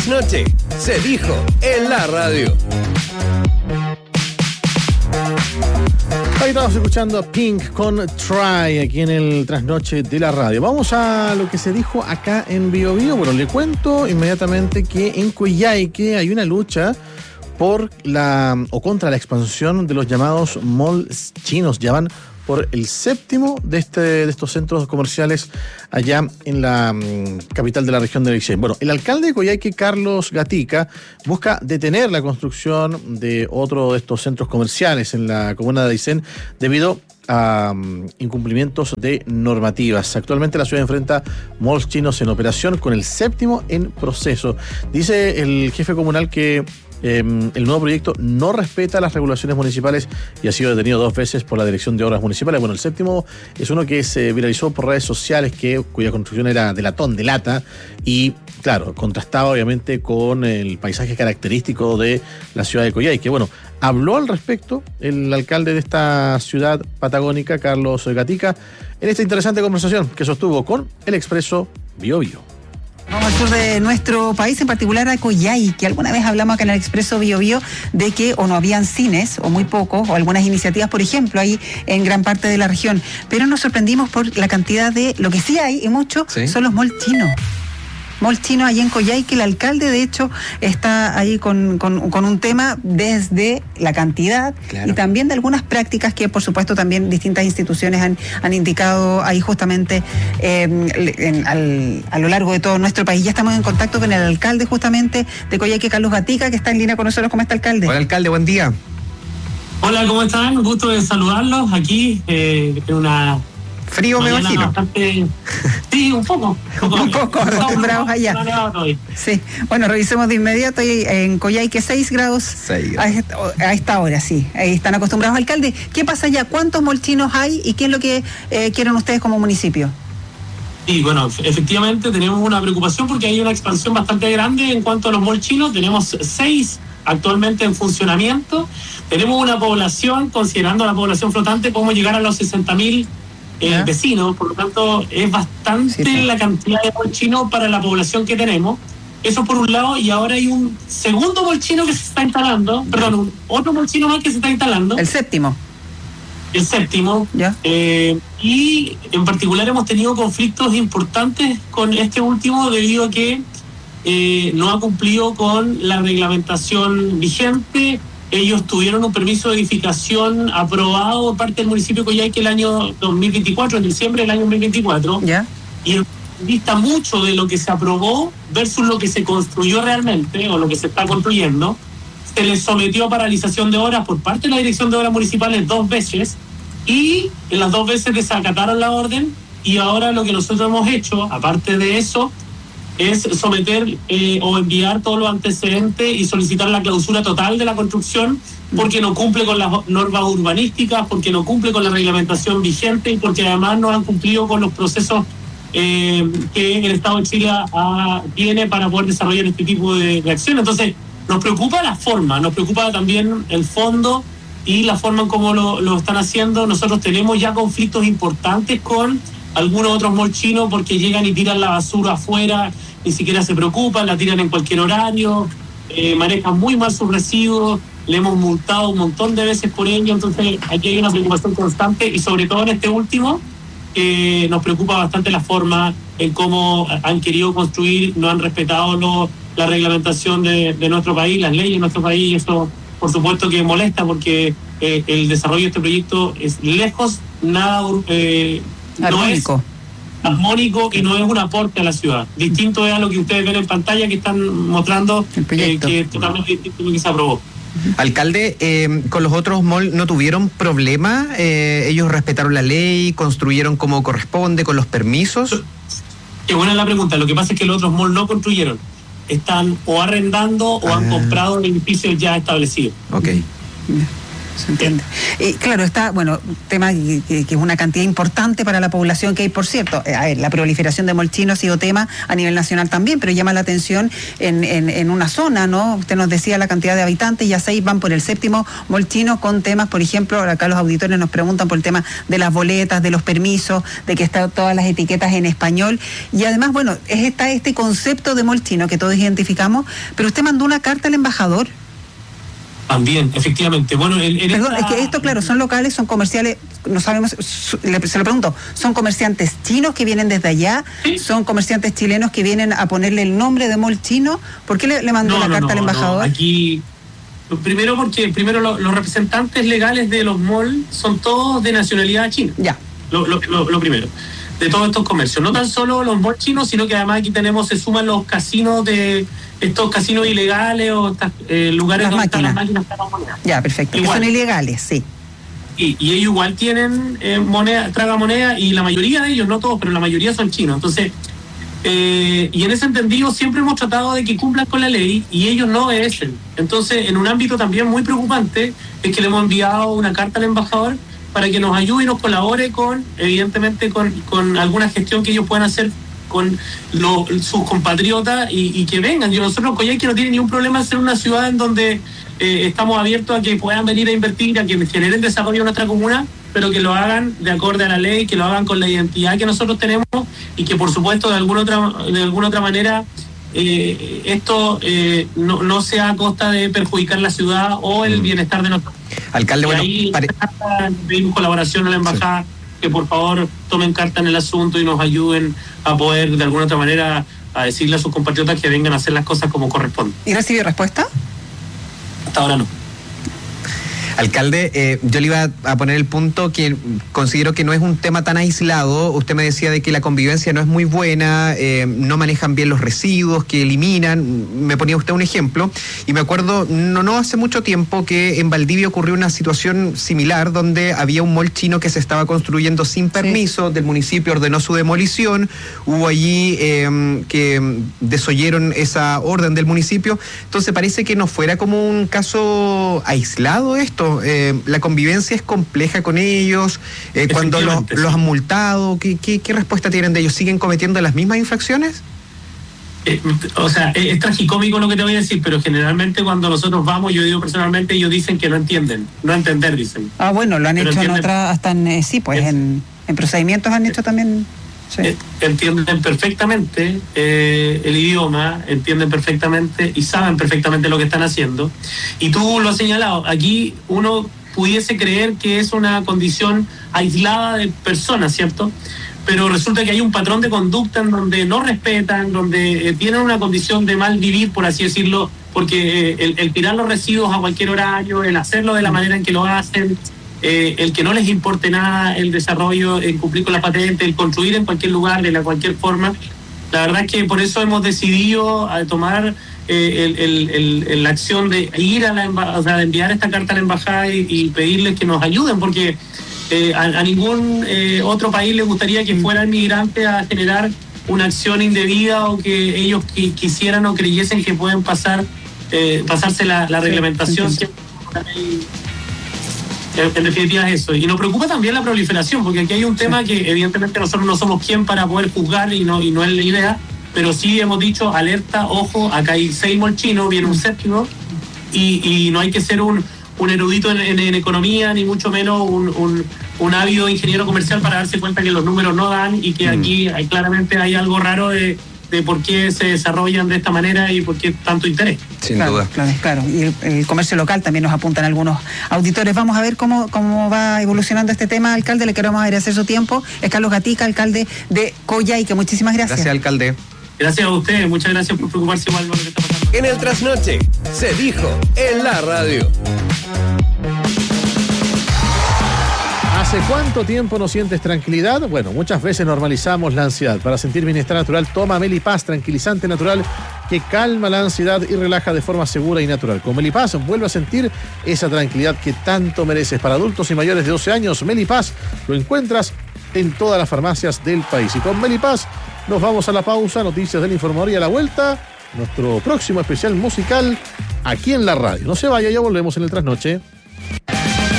Trasnoche se dijo en la radio. Ahí estamos escuchando a Pink con Try aquí en el Trasnoche de la radio. Vamos a lo que se dijo acá en Bio Bio. Bueno, le cuento inmediatamente que en Coyhaique hay una lucha por contra la expansión de los llamados malls chinos. Ya van por el séptimo de estos centros comerciales allá en la capital de la región de Aysén. Bueno, el alcalde de Coyhaique, Carlos Gatica, busca detener la construcción de otro de estos centros comerciales en la comuna de Aysén debido a incumplimientos de normativas. Actualmente la ciudad enfrenta malls chinos en operación con el séptimo en proceso. Dice el jefe comunal que el nuevo proyecto no respeta las regulaciones municipales y ha sido detenido 2 veces por la Dirección de Obras Municipales. Bueno, el séptimo es uno que se viralizó por redes sociales, cuya construcción era de latón, de lata, y claro, contrastaba obviamente con el paisaje característico de la ciudad de Coyhaique. Bueno, habló al respecto el alcalde de esta ciudad patagónica, Carlos Gatica, en esta interesante conversación que sostuvo con el Expreso Bio Bio. Vamos al sur de nuestro país, en particular a Coyhaique. Alguna vez hablamos acá en el Expreso Bio Bio de que o no habían cines, o muy pocos, o algunas iniciativas, por ejemplo, ahí en gran parte de la región. Pero nos sorprendimos por la cantidad de, lo que sí hay, y mucho, ¿sí?, son los malls chinos. Mall chino allí en Coyhaique. El alcalde, de hecho, está ahí con un tema desde la cantidad, claro, y también de algunas prácticas que, por supuesto, también distintas instituciones han indicado ahí justamente a lo largo de todo nuestro país. Ya estamos en contacto con el alcalde justamente de Coyhaique, Carlos Gatica, que está en línea con nosotros. ¿Cómo está, alcalde? Hola, alcalde, buen día. Hola, ¿cómo están? Un gusto de saludarlos aquí en una... Frío, me imagino. Bastante... Sí, un poco acostumbrados allá. Sí, bueno, revisemos de inmediato. En Coyhaique 6 grados. 6 grados. A esta hora, sí. Ahí están acostumbrados. Alcalde, ¿qué pasa allá? ¿Cuántos malls chinos hay y qué es lo que quieren ustedes como municipio? Sí, bueno, efectivamente tenemos una preocupación porque hay una expansión bastante grande en cuanto a los malls chinos. Tenemos 6 actualmente en funcionamiento. Tenemos una población, considerando la población flotante, podemos llegar a los 60.000 vecinos, por lo tanto es bastante la cantidad de malls chinos para la población que tenemos. Eso por un lado, y ahora hay un segundo mall chino que se está instalando, otro mall chino más que se está instalando. El séptimo. Y en particular hemos tenido conflictos importantes con este último debido a que no ha cumplido con la reglamentación vigente. Ellos tuvieron un permiso de edificación aprobado por parte del municipio de Coyhaique el año 2024, en diciembre del año 2024. Y dista mucho de lo que se aprobó versus lo que se construyó realmente, o lo que se está construyendo. Se les sometió a paralización de obras por parte de la Dirección de Obras Municipales 2 veces, y en las 2 veces desacataron la orden, y ahora lo que nosotros hemos hecho, aparte de eso, es someter o enviar todos los antecedentes y solicitar la clausura total de la construcción porque no cumple con las normas urbanísticas, porque no cumple con la reglamentación vigente y porque además no han cumplido con los procesos que el Estado de Chile tiene para poder desarrollar este tipo de acciones. Entonces, nos preocupa la forma, nos preocupa también el fondo y la forma en cómo lo están haciendo. Nosotros tenemos ya conflictos importantes con algunos otros malls chinos porque llegan y tiran la basura afuera, ni siquiera se preocupan, la tiran en cualquier horario, manejan muy mal sus residuos, le hemos multado un montón de veces por ello. Entonces aquí hay una preocupación constante, y sobre todo en este último nos preocupa bastante la forma en cómo han querido construir, no han respetado la reglamentación de nuestro país, las leyes de nuestro país, y eso por supuesto que molesta porque el desarrollo de este proyecto es lejos, nada armónico. Armónico, y no es un aporte a la ciudad. Distinto es a lo que ustedes ven en pantalla, que están mostrando que es totalmente distinto a lo que se aprobó. Alcalde, ¿con los otros malls no tuvieron problema? ¿Ellos respetaron la ley, construyeron como corresponde, con los permisos? Qué buena la pregunta. Lo que pasa es que los otros malls no construyeron. Están o arrendando o han comprado edificios ya establecidos. Ok. Se entiende. Claro, está, bueno, tema que es una cantidad importante para la población que hay, por cierto. A ver, la proliferación de molchino ha sido tema a nivel nacional también, pero llama la atención en una zona, ¿no? Usted nos decía la cantidad de habitantes, ya 6 van por el 7º molchino con temas, por ejemplo, acá los auditores nos preguntan por el tema de las boletas, de los permisos, de que están todas las etiquetas en español. Y además, bueno, está este concepto de molchino que todos identificamos, pero usted mandó una carta al embajador. También, efectivamente. Bueno, Perdón, es que esto, claro, son locales, son comerciales, no sabemos, se lo pregunto, ¿son comerciantes chinos que vienen desde allá? Sí. ¿Son comerciantes chilenos que vienen a ponerle el nombre de mall chino? ¿Por qué le mandó la carta al embajador? Aquí, primero porque los representantes legales de los malls son todos de nacionalidad china. Ya. Lo primero, de todos estos comercios. No tan solo los malls chinos, sino que además aquí se suman los casinos estos casinos ilegales o lugares donde están las máquinas tragamonedas. Ya, perfecto. Igual. Que son ilegales, sí. Y ellos igual tienen tragamoneda, y la mayoría de ellos, no todos, pero la mayoría son chinos. Entonces, y en ese entendido siempre hemos tratado de que cumplan con la ley y ellos no obedecen. Entonces, en un ámbito también muy preocupante es que le hemos enviado una carta al embajador para que nos ayude y nos colabore evidentemente con alguna gestión que ellos puedan hacer con sus compatriotas y que vengan. Nosotros, Coyhaique no tiene ningún problema en ser una ciudad en donde estamos abiertos a que puedan venir a invertir, a que generen desarrollo en nuestra comuna, pero que lo hagan de acorde a la ley, que lo hagan con la identidad que nosotros tenemos y que, por supuesto, de alguna otra manera esto no sea a costa de perjudicar la ciudad o el bienestar de nosotros. Alcalde, bueno, pedimos colaboración a la embajada, sí, que por favor tomen carta en el asunto y nos ayuden a poder de alguna otra manera a decirle a sus compatriotas que vengan a hacer las cosas como corresponde. ¿Y recibió respuesta? Hasta ahora no. Alcalde, yo le iba a poner el punto que considero que no es un tema tan aislado. Usted me decía de que la convivencia no es muy buena, no manejan bien los residuos, que eliminan. Me ponía usted un ejemplo y me acuerdo no hace mucho tiempo que en Valdivia ocurrió una situación similar donde había un mall chino que se estaba construyendo sin permiso, del municipio ordenó su demolición, hubo allí que desoyeron esa orden del municipio. Entonces parece que no fuera como un caso aislado esto. La convivencia es compleja con ellos, cuando los han multado, ¿qué respuesta tienen de ellos? ¿Siguen cometiendo las mismas infracciones? O sea, es tragicómico lo que te voy a decir, pero generalmente cuando nosotros vamos, yo digo personalmente, ellos dicen que no entienden, no entender, dicen. Ah, bueno, lo han hecho en otras, hasta en procedimientos han hecho también. Sí. Entienden perfectamente el idioma, entienden perfectamente y saben perfectamente lo que están haciendo. Y tú lo has señalado, aquí uno pudiese creer que es una condición aislada de personas, ¿cierto? Pero resulta que hay un patrón de conducta en donde no respetan, donde tienen una condición de mal vivir, por así decirlo, porque el tirar los residuos a cualquier horario, el hacerlo de la manera en que lo hacen, el que no les importe nada el desarrollo, el cumplir con la patente, el construir en cualquier lugar, de cualquier forma. La verdad es que por eso hemos decidido tomar la acción de ir a la embajada, o sea, de enviar esta carta a la embajada y pedirles que nos ayuden, porque a ningún otro país le gustaría que fuera el migrante a generar una acción indebida o que ellos quisieran o creyesen que pueden pasarse la reglamentación. En definitiva es eso. Y nos preocupa también la proliferación, porque aquí hay un tema que evidentemente nosotros no somos quien para poder juzgar y no es la idea, pero sí hemos dicho, alerta, ojo, acá hay 6 molchinos, viene un 7º, y no hay que ser un erudito en economía, ni mucho menos un ávido ingeniero comercial para darse cuenta que los números no dan y que aquí claramente hay algo raro de por qué se desarrollan de esta manera y por qué tanto interés. Sin duda. Claro. Y el comercio local también nos apuntan algunos auditores. Vamos a ver cómo va evolucionando este tema, alcalde. Le queremos agradecer su tiempo. Es Carlos Gatica, alcalde de Coyhaique. Muchísimas gracias. Gracias, alcalde. Gracias a ustedes. Muchas gracias por preocuparse igual por lo que está pasando. En el Trasnoche, se dijo en la radio. ¿Hace cuánto tiempo no sientes tranquilidad? Bueno, muchas veces normalizamos la ansiedad. Para sentir bienestar natural, toma Melipaz, tranquilizante natural que calma la ansiedad y relaja de forma segura y natural. Con Melipaz vuelve a sentir esa tranquilidad que tanto mereces. Para adultos y mayores de 12 años, Melipaz lo encuentras en todas las farmacias del país. Y con Melipaz nos vamos a la pausa, noticias del informador y a la vuelta, nuestro próximo especial musical aquí en la radio. No se vaya, ya volvemos en el Trasnoche.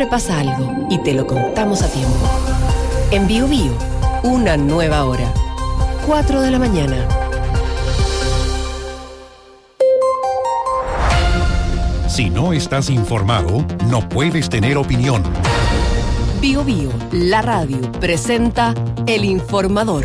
pasa algo y te lo contamos a tiempo. En Bio Bio, una nueva hora. 4 de la mañana. Si no estás informado, no puedes tener opinión. Bio Bio, la radio, presenta El Informador.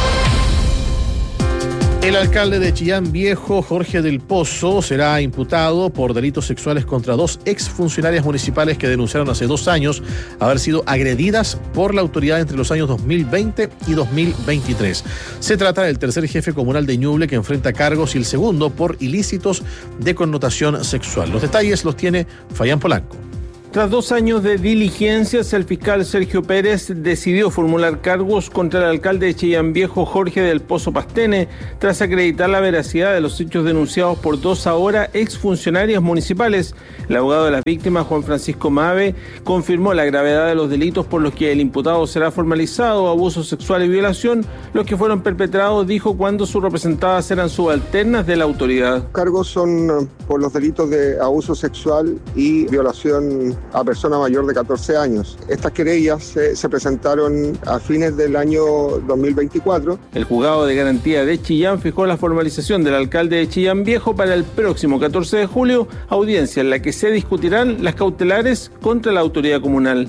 El alcalde de Chillán Viejo, Jorge del Pozo, será imputado por delitos sexuales contra 2 exfuncionarias municipales que denunciaron hace 2 años haber sido agredidas por la autoridad entre los años 2020 y 2023. Se trata del tercer jefe comunal de Ñuble que enfrenta cargos y el segundo por ilícitos de connotación sexual. Los detalles los tiene Fayán Polanco. Tras 2 años de diligencias, el fiscal Sergio Pérez decidió formular cargos contra el alcalde de Chillán Viejo, Jorge del Pozo Pastene, tras acreditar la veracidad de los hechos denunciados por 2 ahora exfuncionarias municipales. El abogado de las víctimas, Juan Francisco Mave, confirmó la gravedad de los delitos por los que el imputado será formalizado: abuso sexual y violación, los que fueron perpetrados, dijo, cuando sus representadas eran subalternas de la autoridad. Cargos son por los delitos de abuso sexual y violación a persona mayor de 14 años. Estas querellas se presentaron a fines del año 2024. El juzgado de garantía de Chillán fijó la formalización del alcalde de Chillán Viejo para el próximo 14 de julio, audiencia en la que se discutirán las cautelares contra la autoridad comunal.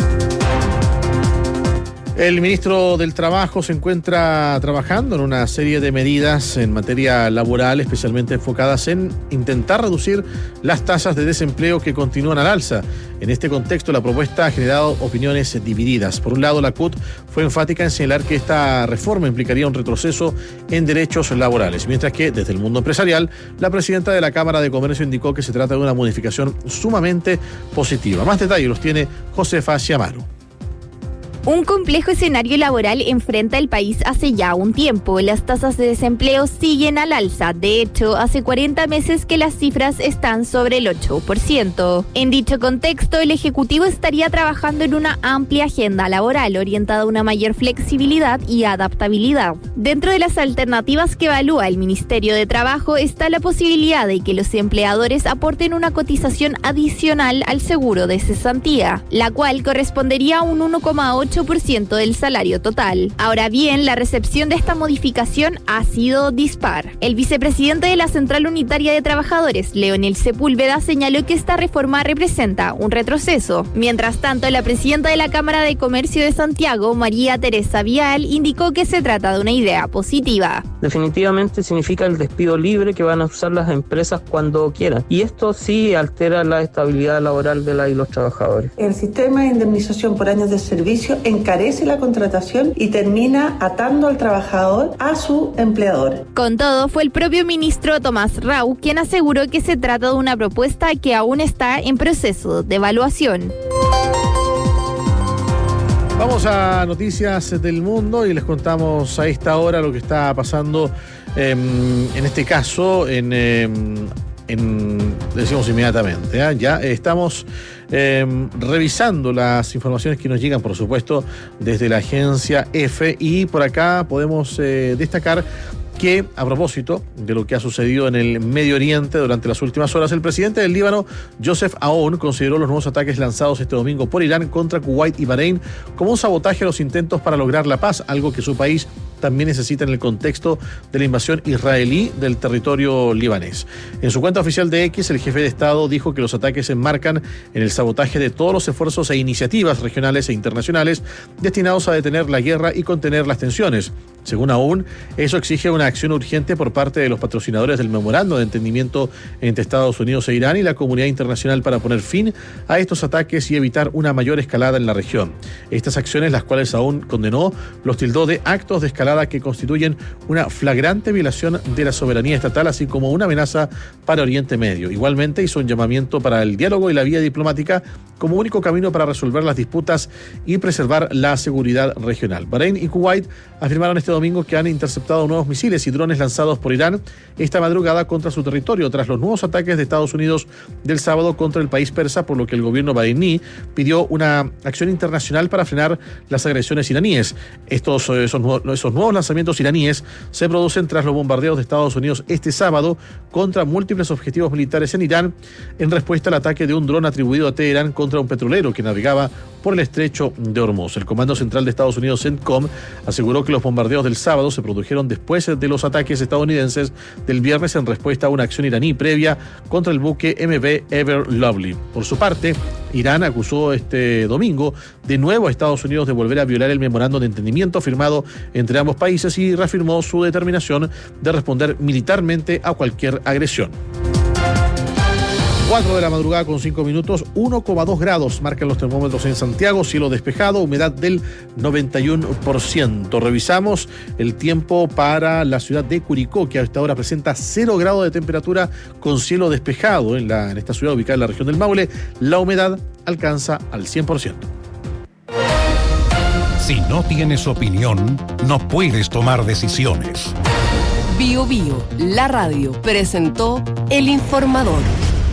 El ministro del Trabajo se encuentra trabajando en una serie de medidas en materia laboral, especialmente enfocadas en intentar reducir las tasas de desempleo que continúan al alza. En este contexto, la propuesta ha generado opiniones divididas. Por un lado, la CUT fue enfática en señalar que esta reforma implicaría un retroceso en derechos laborales, mientras que desde el mundo empresarial, la presidenta de la Cámara de Comercio indicó que se trata de una modificación sumamente positiva. Más detalles los tiene Josefa Ciamaro. Un complejo escenario laboral enfrenta el país hace ya un tiempo. Las tasas de desempleo siguen al alza. De hecho, hace 40 meses que las cifras están sobre el 8%. En dicho contexto, el Ejecutivo estaría trabajando en una amplia agenda laboral orientada a una mayor flexibilidad y adaptabilidad. Dentro de las alternativas que evalúa el Ministerio de Trabajo está la posibilidad de que los empleadores aporten una cotización adicional al seguro de cesantía, la cual correspondería a un 1,8% del salario total. Ahora bien, la recepción de esta modificación ha sido dispar. El vicepresidente de la Central Unitaria de Trabajadores, Leonel Sepúlveda, señaló que esta reforma representa un retroceso. Mientras tanto, la presidenta de la Cámara de Comercio de Santiago, María Teresa Vial, indicó que se trata de una idea positiva. Definitivamente significa el despido libre que van a usar las empresas cuando quieran. Y esto sí altera la estabilidad laboral de los trabajadores. El sistema de indemnización por años de servicio encarece la contratación y termina atando al trabajador a su empleador. Con todo, fue el propio ministro Tomás Rau quien aseguró que se trata de una propuesta que aún está en proceso de evaluación. Vamos a noticias del mundo y les contamos a esta hora lo que está pasando en este caso decimos inmediatamente, ya estamos revisando las informaciones que nos llegan, por supuesto, desde la agencia EFE, y por acá podemos destacar que, a propósito de lo que ha sucedido en el Medio Oriente durante las últimas horas, el presidente del Líbano, Joseph Aoun, consideró los nuevos ataques lanzados este domingo por Irán contra Kuwait y Bahrein como un sabotaje a los intentos para lograr la paz, algo que su país también necesita en el contexto de la invasión israelí del territorio libanés. En su cuenta oficial de X, el jefe de Estado dijo que los ataques se enmarcan en el sabotaje de todos los esfuerzos e iniciativas regionales e internacionales destinados a detener la guerra y contener las tensiones. Según Aoun, eso exige una acción urgente por parte de los patrocinadores del memorando de entendimiento entre Estados Unidos e Irán y la comunidad internacional para poner fin a estos ataques y evitar una mayor escalada en la región. Estas acciones, las cuales Aoun condenó, los tildó de actos de escalada que constituyen una flagrante violación de la soberanía estatal, así como una amenaza para Oriente Medio. Igualmente hizo un llamamiento para el diálogo y la vía diplomática como único camino para resolver las disputas y preservar la seguridad regional. Bahrein y Kuwait afirmaron este domingo que han interceptado nuevos misiles y drones lanzados por Irán esta madrugada contra su territorio tras los nuevos ataques de Estados Unidos del sábado contra el país persa, por lo que el gobierno bareiní pidió una acción internacional para frenar las agresiones iraníes. Esos nuevos nuevos lanzamientos iraníes se producen tras los bombardeos de Estados Unidos este sábado contra múltiples objetivos militares en Irán, en respuesta al ataque de un dron atribuido a Teherán contra un petrolero que navegaba por el estrecho de Hormuz. El Comando Central de Estados Unidos, CENTCOM, aseguró que los bombardeos del sábado se produjeron después de los ataques estadounidenses del viernes en respuesta a una acción iraní previa contra el buque MV Ever Lovely. Por su parte, Irán acusó este domingo de nuevo a Estados Unidos de volver a violar el memorando de entendimiento firmado entre ambos países y reafirmó su determinación de responder militarmente a cualquier agresión. 4 de la madrugada con 5 minutos, 1,2 grados marcan los termómetros en Santiago, cielo despejado, humedad del 91%. Revisamos el tiempo para la ciudad de Curicó, que a esta hora presenta 0 grados de temperatura con cielo despejado en esta ciudad ubicada en la región del Maule. La humedad alcanza al 100%. Si no tienes opinión, no puedes tomar decisiones. Bio Bio, la radio, presentó El Informador.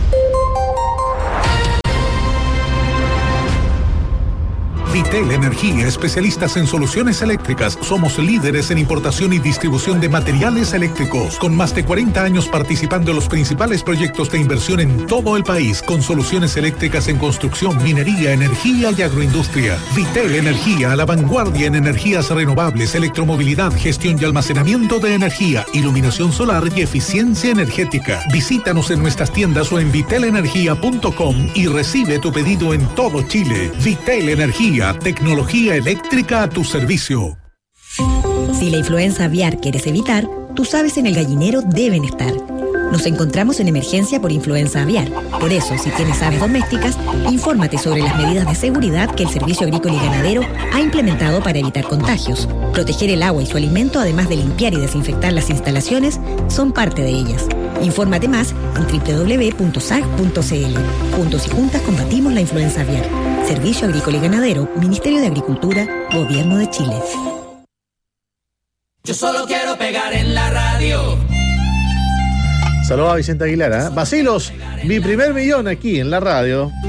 Vitel Energía, especialistas en soluciones eléctricas. Somos líderes en importación y distribución de materiales eléctricos, con más de 40 años participando en los principales proyectos de inversión en todo el país, con soluciones eléctricas en construcción, minería, energía y agroindustria. Vitel Energía, a la vanguardia en energías renovables, electromovilidad, gestión y almacenamiento de energía, iluminación solar y eficiencia energética. Visítanos en nuestras tiendas o en vitelenergia.com y recibe tu pedido en todo Chile. Vitel Energía, tecnología eléctrica a tu servicio. Si la influenza aviar quieres evitar, tus aves en el gallinero deben estar. Nos encontramos en emergencia por influenza aviar. Por eso, si tienes aves domésticas, infórmate sobre las medidas de seguridad que el Servicio Agrícola y Ganadero ha implementado para evitar contagios. Proteger el agua y su alimento, además de limpiar y desinfectar las instalaciones, son parte de ellas. Infórmate más en www.sag.cl. Juntos y juntas combatimos la influenza aviar. Servicio Agrícola y Ganadero, Ministerio de Agricultura, Gobierno de Chile. Yo solo quiero pegar en la radio. Saludos a Vicente Aguilar. Vacilos, mi primer millón aquí en la radio.